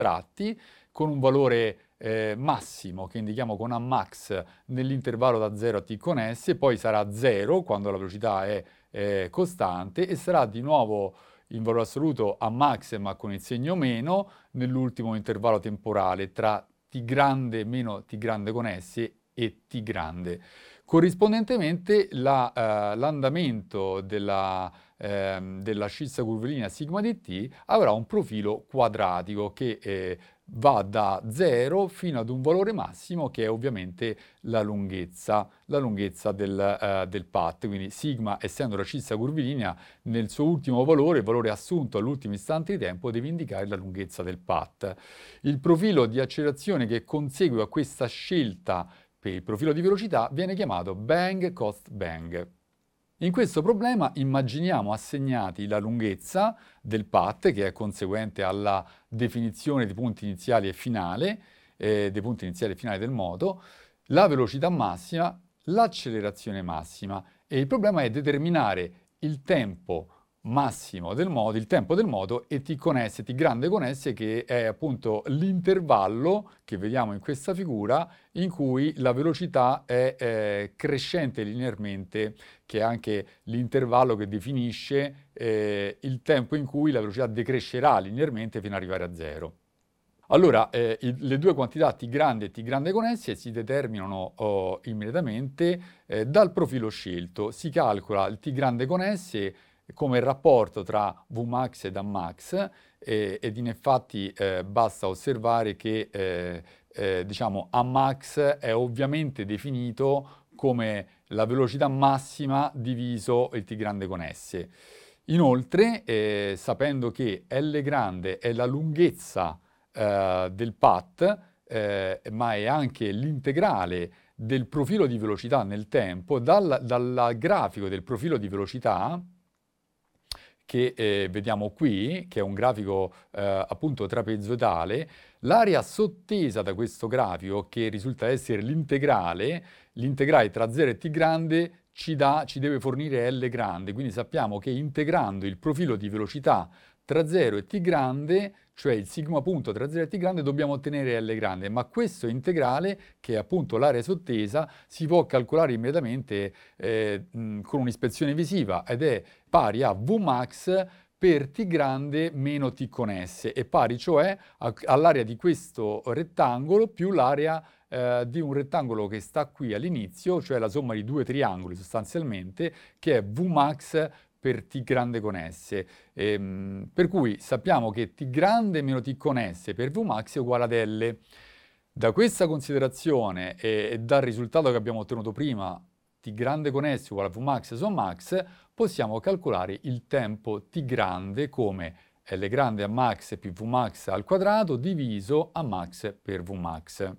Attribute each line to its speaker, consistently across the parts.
Speaker 1: tratti con un valore massimo che indichiamo con Amax nell'intervallo da 0 a t con s, poi sarà 0 quando la velocità è costante e sarà di nuovo in valore assoluto Amax ma con il segno meno nell'ultimo intervallo temporale tra t grande meno t grande con s e t grande. Corrispondentemente l'andamento della scissa curvilinea sigma di t avrà un profilo quadratico che va da 0 fino ad un valore massimo che è ovviamente la lunghezza del path. Quindi sigma, essendo la scissa curvilinea, nel suo ultimo valore, il valore assunto all'ultimo istante di tempo, deve indicare la lunghezza del path. Il profilo di accelerazione che consegue a questa scelta per il profilo di velocità viene chiamato bang-cost-bang. In questo problema immaginiamo assegnati la lunghezza del path, che è conseguente alla definizione dei punti iniziali e finali del moto, la velocità massima, l'accelerazione massima, e il problema è determinare il tempo massimo del moto, il tempo del moto e t con s, t grande con s, che è appunto l'intervallo che vediamo in questa figura in cui la velocità è crescente linearmente, che è anche l'intervallo che definisce il tempo in cui la velocità decrescerà linearmente fino ad arrivare a 0. Allora, le due quantità t grande e t grande con s si determinano immediatamente dal profilo scelto. Si calcola il t grande con s come il rapporto tra Vmax ed Amax ed in effetti basta osservare che diciamo Amax è ovviamente definito come la velocità massima diviso il t grande con s. Inoltre, sapendo che L grande è la lunghezza del path, ma è anche l'integrale del profilo di velocità nel tempo, dal grafico del profilo di velocità che vediamo qui, che è un grafico appunto trapezoidale, l'area sottesa da questo grafico, che risulta essere l'integrale tra 0 e t grande, ci deve fornire L grande, quindi sappiamo che integrando il profilo di velocità tra 0 e t grande, cioè il sigma punto tra 0 e t grande, dobbiamo ottenere L grande, ma questo integrale, che è appunto l'area sottesa, si può calcolare immediatamente con un'ispezione visiva ed è pari a Vmax per t grande meno t con s, è pari cioè all'area di questo rettangolo più l'area di un rettangolo che sta qui all'inizio, cioè la somma di due triangoli sostanzialmente, che è Vmax per t grande con s. Per cui sappiamo che t grande meno t con s per Vmax è uguale ad L. Da questa considerazione e dal risultato che abbiamo ottenuto prima, t grande con s uguale a Vmax su Max, possiamo calcolare il tempo t grande come L grande a max più Vmax al quadrato diviso a max per Vmax.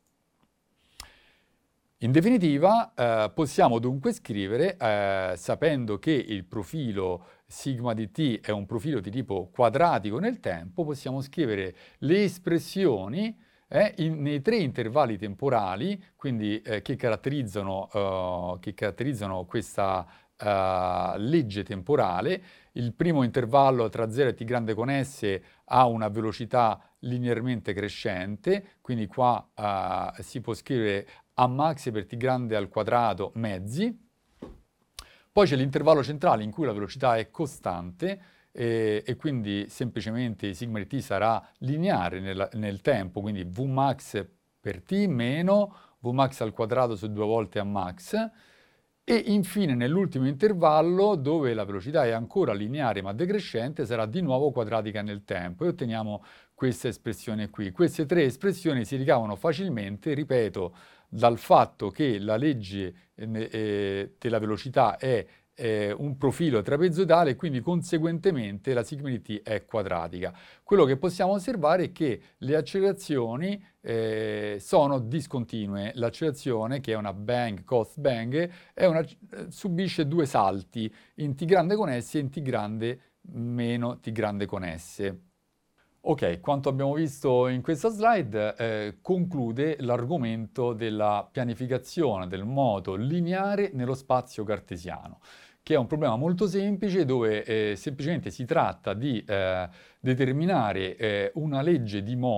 Speaker 1: In definitiva, possiamo dunque scrivere, sapendo che il profilo sigma di t è un profilo di tipo quadratico nel tempo, possiamo scrivere le espressioni nei tre intervalli temporali, quindi che caratterizzano questa legge temporale. Il primo intervallo tra 0 e t grande con s ha una velocità linearmente crescente, quindi qua si può scrivere a max per t grande al quadrato mezzi. Poi c'è l'intervallo centrale in cui la velocità è costante e quindi semplicemente sigma di t sarà lineare nel tempo, quindi Vmax per t meno Vmax al quadrato su 2 volte a max. E infine nell'ultimo intervallo, dove la velocità è ancora lineare ma decrescente, sarà di nuovo quadratica nel tempo e otteniamo questa espressione qui. Queste tre espressioni si ricavano facilmente, ripeto, dal fatto che la legge della velocità è un profilo trapezoidale e quindi conseguentemente la sigma di t è quadratica. Quello che possiamo osservare è che le accelerazioni sono discontinue. L'accelerazione, che è una bang-cost-bang, subisce due salti, in t grande con s e in t grande meno t grande con s. Ok, quanto abbiamo visto in questa slide conclude l'argomento della pianificazione del moto lineare nello spazio cartesiano, che è un problema molto semplice dove semplicemente si tratta di determinare una legge di moto